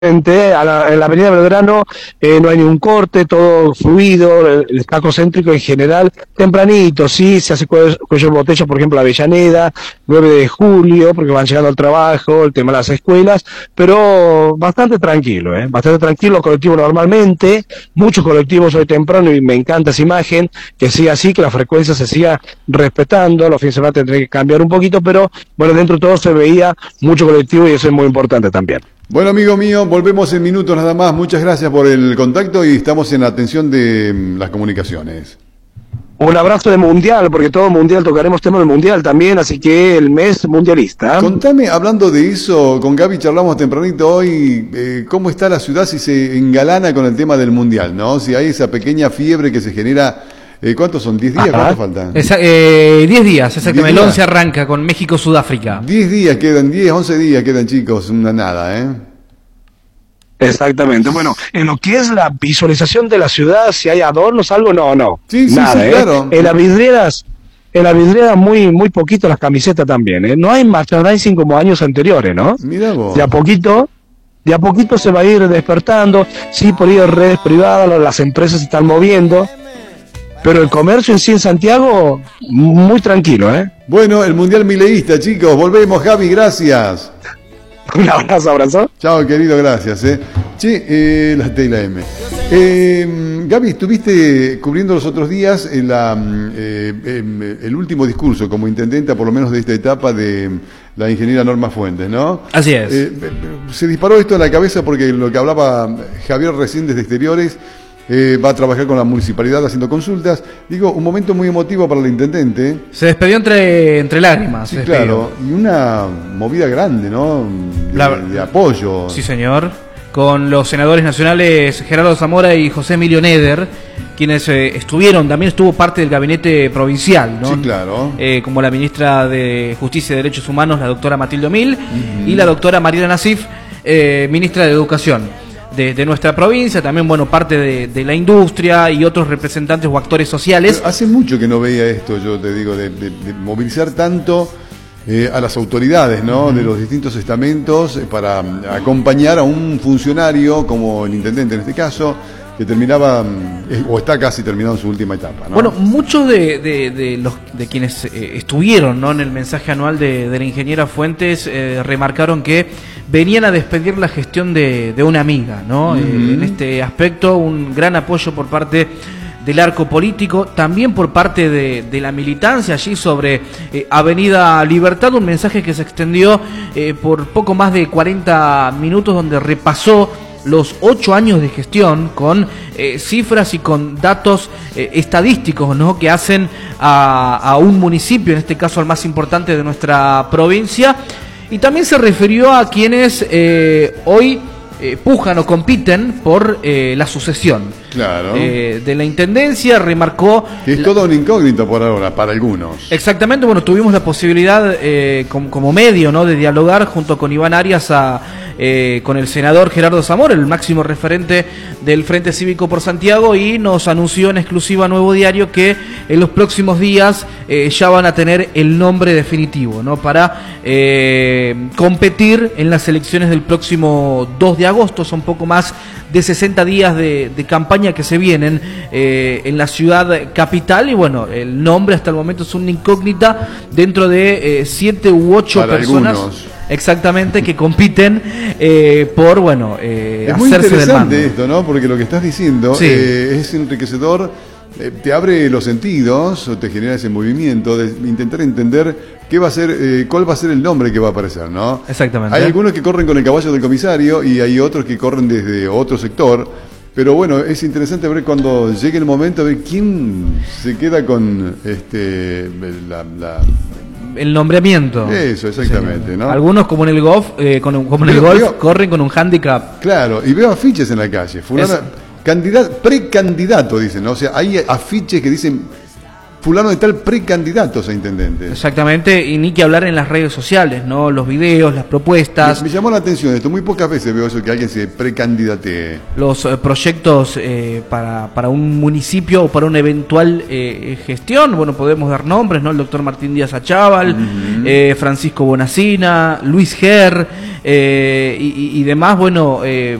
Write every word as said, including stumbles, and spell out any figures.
A la, en la avenida Belgrano eh, no hay ningún corte, todo fluido, el, el taco céntrico en general, tempranito, sí, se hace cuello, cuello de botella, por ejemplo, Avellaneda, nueve de julio, porque van llegando al trabajo, el tema de las escuelas, pero bastante tranquilo, ¿eh? Bastante tranquilo, colectivo normalmente, muchos colectivos hoy temprano y me encanta esa imagen, que siga así, que la frecuencia se siga respetando, los fines de semana tendré que cambiar un poquito, pero bueno, dentro de todo se veía mucho colectivo y eso es muy importante también. Bueno, amigo mío, volvemos en minutos nada más. Muchas gracias por el contacto y estamos en la atención de las comunicaciones. Un abrazo de mundial, porque todo mundial, tocaremos temas del mundial también, así que el mes mundialista. Contame, hablando de eso, con Gaby charlamos tempranito hoy, eh, ¿cómo está la ciudad si se engalana con el tema del mundial, no? Si hay esa pequeña fiebre que se genera. Eh, ¿Cuántos son? ¿diez días? Ajá. ¿Cuánto faltan? Esa, eh, diez días, exactamente. El once arranca con México-Sudáfrica. diez días quedan, diez, once días quedan, chicos. Una nada, ¿eh? Exactamente. Bueno, en lo que es la visualización de la ciudad, si hay adornos, algo, no, no. Sí, sí, nada, sí, ¿eh? claro. En las vidrieras, en las vidrieras muy, muy poquito las camisetas también, ¿eh? No hay merchandising como años anteriores, ¿no? Mira vos. De a poquito... De a poquito se va a ir despertando, sí, por ahí en redes privadas, las empresas se están moviendo, pero el comercio en sí en Santiago, muy tranquilo, ¿eh? Bueno, el Mundial Mileísta, chicos. Volvemos, Javi, gracias. Un abrazo, abrazo. Chao, querido, gracias. ¿eh? Che, eh, la T y la M. Eh, Gaby, estuviste cubriendo los otros días en la, eh, eh, el último discurso como intendenta, por lo menos de esta etapa, de la ingeniera Norma Fuentes, ¿no? Así es. Eh, se disparó esto en la cabeza porque lo que hablaba Javier recién desde Exteriores, eh, va a trabajar con la municipalidad haciendo consultas. Digo, un momento muy emotivo para el intendente. Se despedió entre, entre lágrimas. Sí, claro, y una movida grande, ¿no? De, la, de apoyo. Sí, señor. Con los senadores nacionales Gerardo Zamora y José Emilio Neder, quienes eh, estuvieron, también estuvo parte del gabinete provincial, ¿no? Sí, claro. Eh, como la ministra de Justicia y Derechos Humanos, la doctora Matilde Omil, uh-huh. y la doctora Mariela Nasif, eh, ministra de Educación de, de nuestra provincia, también, bueno, parte de, de la industria y otros representantes o actores sociales. Pero hace mucho que no veía esto, yo te digo, de, de, de movilizar tanto eh, a las autoridades, ¿no? Uh-huh. De los distintos estamentos eh, para acompañar a un funcionario, como el intendente en este caso, que terminaba, eh, o está casi terminado en su última etapa, ¿no? Bueno, muchos de, de, de los de quienes eh, estuvieron, ¿no?, en el mensaje anual de, de la ingeniera Fuentes, eh, remarcaron que venían a despedir la gestión de, de una amiga, ¿no? Uh-huh. eh, en este aspecto, un gran apoyo por parte del arco político, también por parte de, de la militancia allí sobre eh, Avenida Libertad, un mensaje que se extendió eh, por poco más de cuarenta minutos, donde repasó los ocho años de gestión con eh, cifras y con datos eh, estadísticos, ¿no?, que hacen a, a un municipio, en este caso al más importante de nuestra provincia, y también se refirió a quienes eh, hoy eh, pujan o compiten por eh, la sucesión. Claro. Eh, de la intendencia, remarcó que es la... todo un incógnito por ahora, para algunos. Exactamente, bueno, tuvimos la posibilidad eh, como, como medio, ¿no?, de dialogar junto con Iván Arias a, eh, con el senador Gerardo Zamora, el máximo referente del Frente Cívico por Santiago, y nos anunció en exclusiva a Nuevo Diario que en los próximos días eh, ya van a tener el nombre definitivo, ¿no?, para eh, competir en las elecciones del próximo dos de agosto. Son poco más de sesenta días de, de campaña que se vienen eh, en la ciudad capital, y bueno, el nombre hasta el momento es una incógnita dentro de eh, siete u ocho Para personas algunos. Exactamente, que compiten eh, por, bueno, eh, es hacerse muy interesante del mando. esto, ¿no? Porque lo que estás diciendo sí. eh, es enriquecedor, eh, te abre los sentidos, o te genera ese movimiento de intentar entender qué va a ser, eh, cuál va a ser el nombre que va a aparecer, ¿no? Exactamente. Hay algunos que corren con el caballo del comisario y hay otros que corren desde otro sector, pero bueno, es interesante ver cuando llegue el momento, a ver quién se queda con este la, la el nombramiento. Eso, exactamente, sí, ¿no? Algunos, como en el golf, eh, con un, como en el veo, golf, veo, corren con un handicap. Claro, y veo afiches en la calle. Fulana, candidato, precandidato, dicen, ¿no? O sea, hay afiches que dicen fulano de tal precandidato a intendente. Exactamente, y ni que hablar en las redes sociales, ¿no? Los videos, las propuestas. Me, me llamó la atención esto, muy pocas veces veo eso, que alguien se precandidatee. Los eh, proyectos eh, para, para un municipio o para una eventual eh, gestión, bueno, podemos dar nombres, ¿no? El doctor Martín Díaz Achával, uh-huh. eh, Francisco Bonacina, Luis Ger, Eh, y, y demás, bueno, eh,